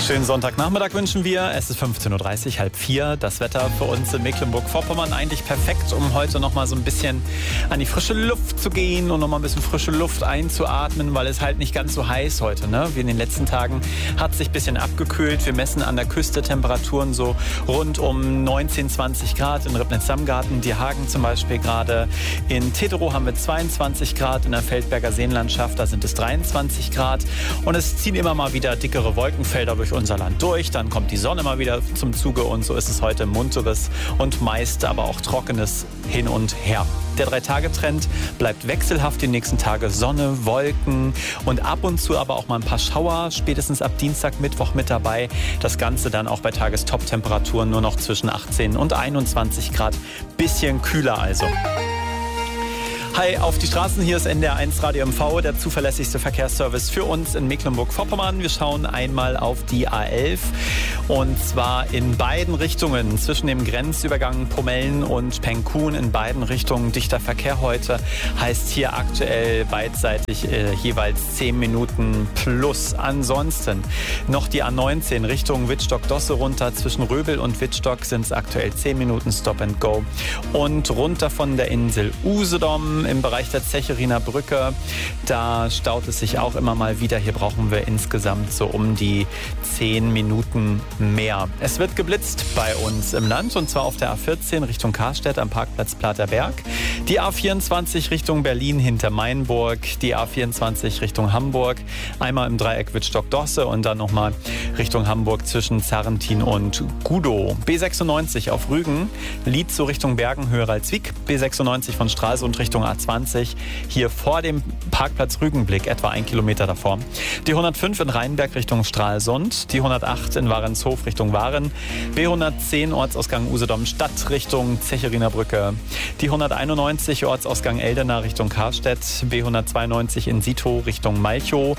Schönen Sonntagnachmittag wünschen wir. Es ist 15.30 Uhr, 3:30. Das Wetter für uns in Mecklenburg-Vorpommern eigentlich perfekt, um heute noch mal so ein bisschen an die frische Luft zu gehen und noch mal ein bisschen frische Luft einzuatmen, weil es halt nicht ganz so heiß heute, ne? Wie in den letzten Tagen hat sich ein bisschen abgekühlt. Wir messen an der Küste Temperaturen so rund um 19, 20 Grad. In Ribnitz-Samgarten, die Hagen zum Beispiel gerade. In Teterow haben wir 22 Grad. In der Feldberger Seenlandschaft, da sind es 23 Grad. Und es ziehen immer mal wieder dickere Wolkenfelder durch unser Land durch. Dann kommt die Sonne mal wieder zum Zuge und so ist es heute munteres und meist aber auch trockenes Hin und Her. Der 3-Tage-Trend bleibt wechselhaft die nächsten Tage. Sonne, Wolken und ab und zu aber auch mal ein paar Schauer. Spätestens ab Dienstag, Mittwoch mit dabei. Das Ganze dann auch bei Tagestop-Temperaturen nur noch zwischen 18 und 21 Grad. Bisschen kühler also. Hi, auf die Straßen, hier ist NDR 1 Radio MV, der zuverlässigste Verkehrsservice für uns in Mecklenburg-Vorpommern. Wir schauen einmal auf die A11 und zwar in beiden Richtungen, zwischen dem Grenzübergang Pomellen und Penkun, in beiden Richtungen dichter Verkehr heute, heißt hier aktuell beidseitig jeweils 10 Minuten plus. Ansonsten noch die A19 Richtung Wittstock-Dosse runter, zwischen Röbel und Wittstock sind es aktuell 10 Minuten Stop and Go und runter von der Insel Usedom im Bereich der Zecheriner Brücke, da staut es sich auch immer mal wieder. Hier brauchen wir insgesamt so um die 10 Minuten mehr. Es wird geblitzt bei uns im Land und zwar auf der A14 Richtung Karstedt am Parkplatz Platerberg, die A24 Richtung Berlin hinter Mainburg, die A24 Richtung Hamburg, einmal im Dreieck Wittstock-Dosse und dann nochmal Richtung Hamburg zwischen Zarrentin und Gudow. B96 auf Rügen, Lietzow Richtung Bergen, Höhe-Ralswiek, B96 von Stralsund Richtung A20, hier vor dem Parkplatz Rügenblick, etwa 1 Kilometer davor. Die 105 in Rheinberg Richtung Stralsund, die 108 in Warenshof Richtung Waren, B110 Ortsausgang Usedom Stadt Richtung Zecheriner Brücke, die 191 Ortsausgang Eldena Richtung Karstedt, B192 in Sito Richtung Malchow,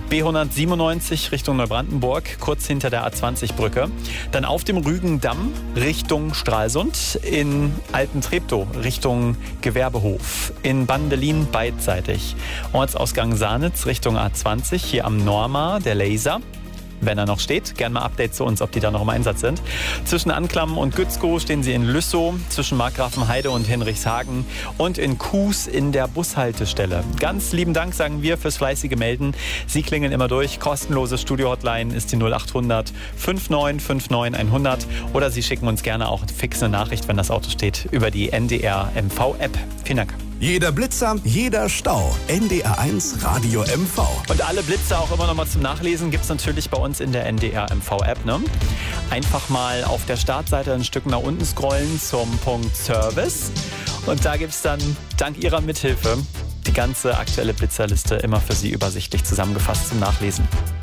B197 Richtung Neubrandenburg, kurz hinter der A20-Brücke, dann auf dem Rügendamm Richtung Stralsund, in Altentreptow Richtung Gewerbehof, in Bandelin beidseitig. Ortsausgang Sahnitz Richtung A20, hier am Norma, der Laser. Wenn er noch steht, gerne mal Update zu uns, ob die da noch im Einsatz sind. Zwischen Anklam und Gützkow stehen sie in Lüssow, zwischen Markgrafenheide und Hinrichshagen und in Kues in der Bushaltestelle. Ganz lieben Dank, sagen wir, fürs fleißige Melden. Sie klingeln immer durch. Kostenlose Studio-Hotline ist die 0800 5959 100 oder Sie schicken uns gerne auch fix eine Nachricht, wenn das Auto steht, über die NDR MV-App. Vielen Dank. Jeder Blitzer, jeder Stau. NDR 1 Radio MV. Und alle Blitze auch immer noch mal zum Nachlesen gibt es natürlich bei uns in der NDR MV-App. Ne? Einfach mal auf der Startseite ein Stück nach unten scrollen zum Punkt Service. Und da gibt es dann dank Ihrer Mithilfe die ganze aktuelle Blitzerliste immer für Sie übersichtlich zusammengefasst zum Nachlesen.